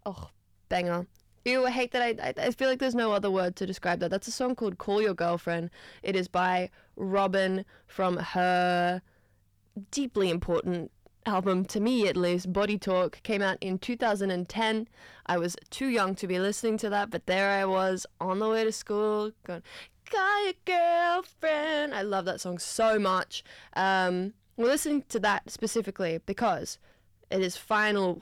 Oh, banger. Ew, I hate that. I feel like there's no other word to describe that. That's a song called Call Your Girlfriend. It is by Robyn from her deeply important album, to me at least, Body Talk. Came out in 2010. I was too young to be listening to that, but there I was on the way to school going, call your girlfriend. I love that song so much. We're listening to that specifically because it is final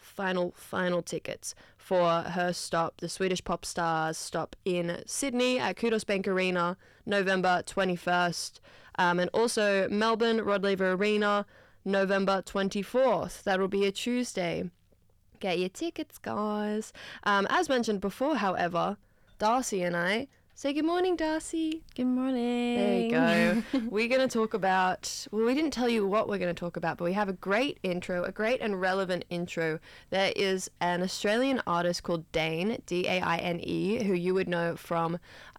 tickets for her stop, the Swedish pop stars stop in Sydney at Kudos Bank Arena, November 21st. And also Melbourne, Rod Laver Arena, November 24th. That'll be a Tuesday. Get your tickets, guys. As mentioned before, however, Darcy and I say good morning, Darcy. Good morning. There you go. We're going to talk about, well, we didn't tell you what we're going to talk about, but we have a great intro, a great and relevant intro. There is an Australian artist called Daine, Daine, who you would know from,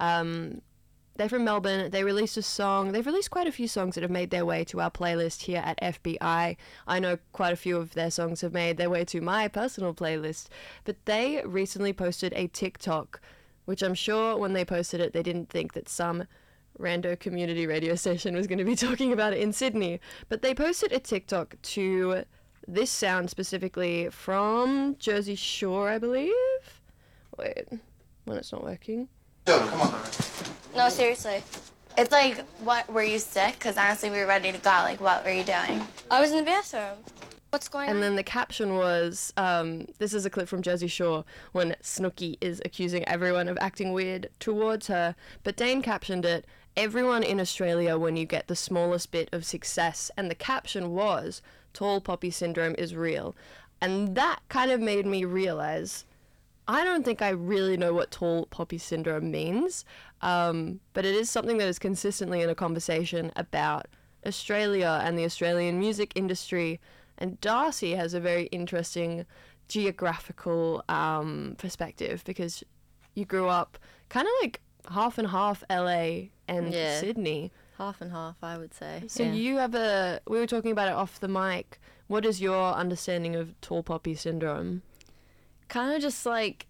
they're from Melbourne. They released a song. They've released quite a few songs that have made their way to our playlist here at FBI. I know quite a few of their songs have made their way to my personal playlist, but they recently posted a TikTok, which I'm sure when they posted it, they didn't think that some rando community radio station was going to be talking about it in Sydney. But they posted a TikTok to this sound specifically from Jersey Shore, I believe. Wait, when it's not working. Yo, come on. No, seriously. It's like, what, were you sick? Because honestly, we were ready to go. Like, what were you doing? I was in the bathroom. What's going on? And then the caption was, this is a clip from Jersey Shore when Snooki is accusing everyone of acting weird towards her. But Daine captioned it, everyone in Australia when you get the smallest bit of success. And the caption was, tall poppy syndrome is real. And that kind of made me realize, I don't think I really know what tall poppy syndrome means. But it is something that is consistently in a conversation about Australia and the Australian music industry. And Darcy has a very interesting geographical perspective because you grew up kind of like half and half LA and Sydney. Half and half, I would say. So you have we were talking about it off the mic. What is your understanding of tall poppy syndrome? Kind of just like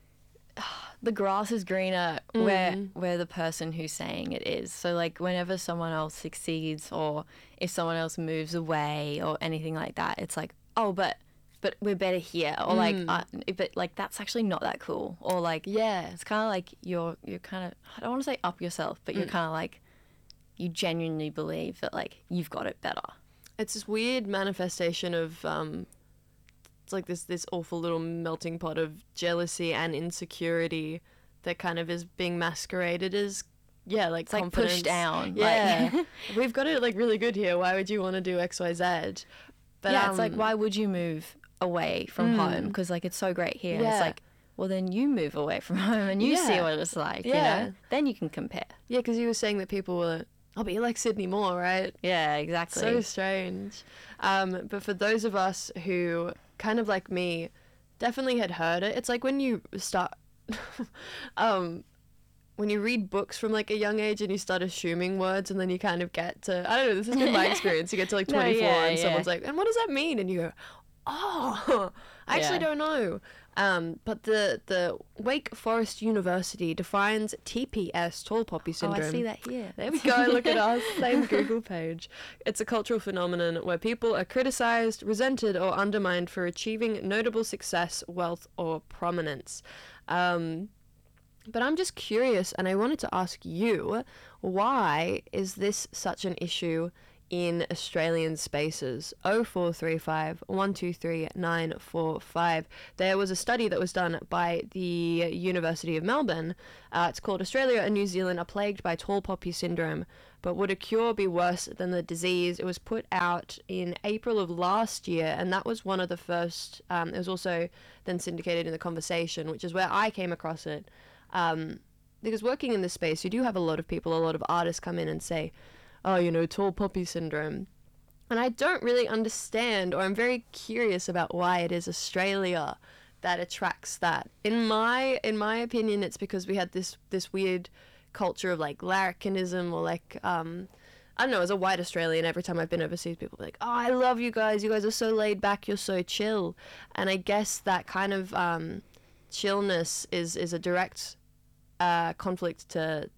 the grass is greener where the person who's saying it is. So like whenever someone else succeeds or if someone else moves away or anything like that, it's like, oh, but we're better here, or like but like that's actually not that cool, or like it's kind of like you're kind of, I don't want to say up yourself, but you're kind of like, you genuinely believe that like you've got it better. It's this weird manifestation of it's like this awful little melting pot of jealousy and insecurity that kind of is being masqueraded as, like it's confidence. like pushed down. Yeah. Like, we've got it like really good here. Why would you want to do X, Y, Z? But it's like, why would you move away from home? Because like it's so great here. Yeah. It's like, well, then you move away from home and you see what it's like, you know? Then you can compare. Yeah, because you were saying that people were, oh, but you like Sydney more, right? Yeah, exactly. So strange. But for those of us who, kind of like me, definitely had heard it, it's like when you start, when you read books from like a young age and you start assuming words and then you kind of get to, I don't know, this has been my experience, you get to like 24 and someone's like, and what does that mean? And you go, oh, I actually don't know. But the Wake Forest University defines TPS, tall poppy syndrome. Oh, I see that here. There we go, look at us, same Google page. It's a cultural phenomenon where people are criticized, resented, or undermined for achieving notable success, wealth, or prominence. But I'm just curious, and I wanted to ask you, why is this such an issue in Australian spaces? 0435 123 945. There was a study that was done by the University of Melbourne. It's called Australia and New Zealand are plagued by tall poppy syndrome, but would a cure be worse than the disease? It was put out in April of last year, and that was one of the first, it was also then syndicated in The Conversation, which is where I came across it. Because working in this space, you do have a lot of people, a lot of artists come in and say, oh, you know, tall poppy syndrome. And I don't really understand, or I'm very curious about why it is Australia that attracts that. In my opinion, it's because we had this weird culture of like larrikinism, or like, I don't know, as a white Australian, every time I've been overseas, people are like, oh, I love you guys are so laid back, you're so chill. And I guess that kind of chillness is a direct conflict to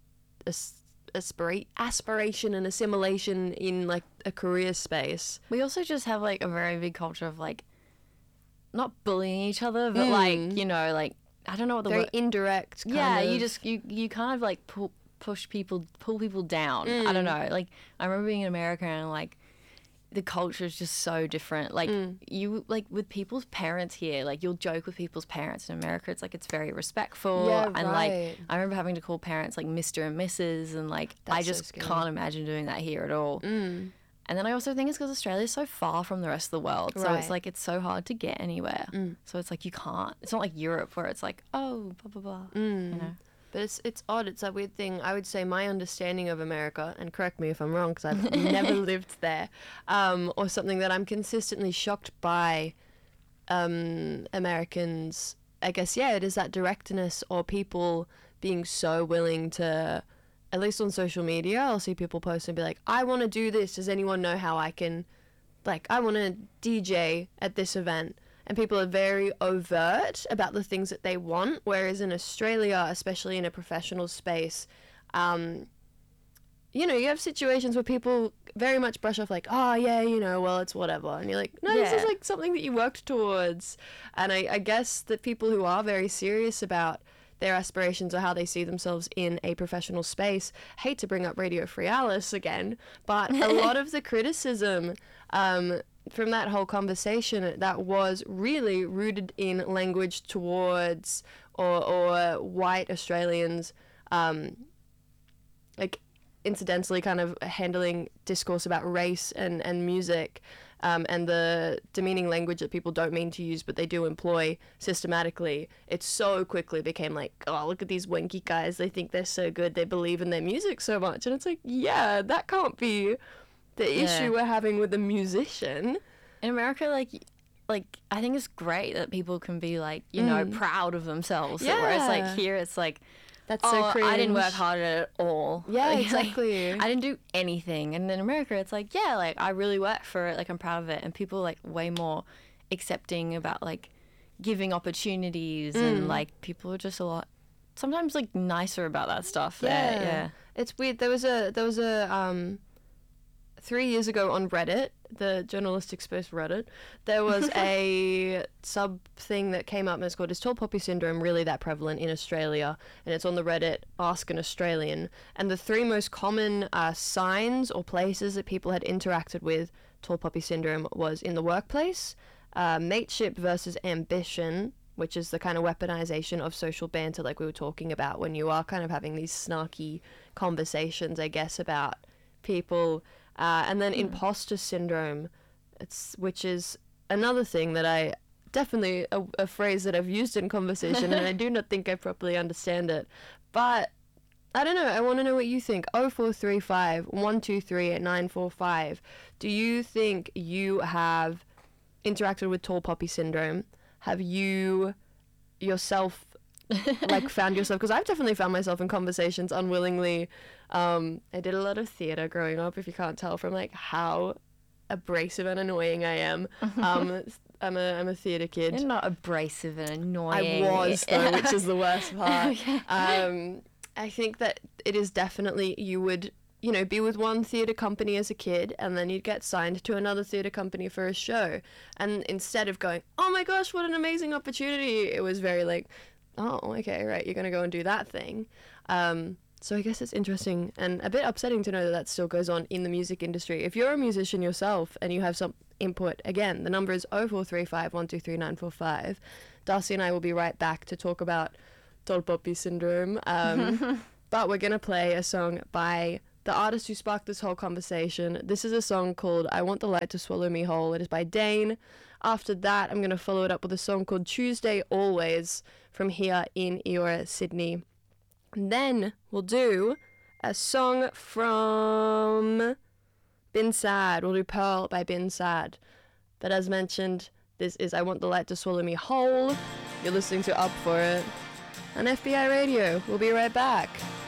aspiration and assimilation in like a career space. We also just have like a very big culture of like not bullying each other, but like, you know, like I don't know what the very word. indirect. You kind of like pull people down. I don't know. Like I remember being in America and like the culture is just so different. Like you like with people's parents here, like you'll joke with people's parents. In America, it's like it's very respectful. Yeah, and right. like I remember having to call parents like Mr. and Mrs. and like I That's so just scary. can't imagine doing that here at all. And then I also think it's because Australia is so far from the rest of the world. So it's Right. like it's so hard to get anywhere. So it's like you can't. It's not like Europe where it's like, oh, blah, blah, blah. You know? But it's odd. It's that weird thing. I would say my understanding of America, and correct me if I'm wrong because I've never lived there, or something that I'm consistently shocked by Americans. I guess, yeah, it is that directness or people being so willing to, at least on social media, I'll see people post and be like, I want to do this. Does anyone know how I can, like, I want to DJ at this event. And people are very overt about the things that they want, whereas in Australia, especially in a professional space, you know, you have situations where people very much brush off like, oh, yeah, you know, well, it's whatever. And you're like, no, this is like something that you worked towards. And I guess that people who are very serious about their aspirations or how they see themselves in a professional space, hate to bring up Radio Free Alice again, but a lot of the criticism from that whole conversation that was really rooted in language towards or white Australians, like incidentally kind of handling discourse about race and music, and the demeaning language that people don't mean to use but they do employ systematically. It so quickly became like, oh, look at these wanky guys, they think they're so good, they believe in their music so much. And it's like, yeah, that can't be the issue we're having with a musician. In America, like I think it's great that people can be like, you know, proud of themselves. Yeah. Whereas like here, it's like, That's oh, so cringe. I didn't work hard at it at all. Yeah, Like, exactly. I didn't do anything. And in America, it's like, yeah, like I really worked for it. Like I'm proud of it. And people are like way more accepting about like giving opportunities and like people are just a lot sometimes like nicer about that stuff. Yeah. Yeah. It's weird. There was a 3 years ago on Reddit, the journalistic space Reddit, there was a sub thing that came up and it's called, is tall poppy syndrome really that prevalent in Australia? And it's on the Reddit Ask an Australian. And the 3 most common signs or places that people had interacted with tall poppy syndrome was in the workplace, mateship versus ambition, which is the kind of weaponization of social banter like we were talking about when you are kind of having these snarky conversations, I guess, about people. And then imposter syndrome, which is another thing that I definitely a phrase that I've used in conversation and I do not think I properly understand it. But I don't know. I want to know what you think. 0435 123 945. Do you think you have interacted with tall poppy syndrome? Have you yourself like found yourself, because I've definitely found myself in conversations unwillingly. I did a lot of theatre growing up, if you can't tell from like how abrasive and annoying I am. I'm a theatre kid. You're not abrasive and annoying. I was though, which is the worst part. Okay. I think that it is definitely, you would, you know, be with one theatre company as a kid and then you'd get signed to another theatre company for a show. And instead of going, oh my gosh, what an amazing opportunity, it was very like, oh, okay, right, you're going to go and do that thing. So I guess it's interesting and a bit upsetting to know that that still goes on in the music industry. If you're a musician yourself and you have some input, again, the number is 0435 123 945. Darcy and I will be right back to talk about tall poppy syndrome. But we're going to play a song by the artist who sparked this whole conversation. This is a song called I Want the Light to Swallow Me Whole. It is by Dane. After that, I'm going to follow it up with a song called Tuesday Always from here in Eora, Sydney. And then we'll do a song from Bin Sad. We'll do Pearl by Bin Sad. But as mentioned, this is I Want the Light to Swallow Me Whole. You're listening to Up For It on FBI Radio. We'll be right back.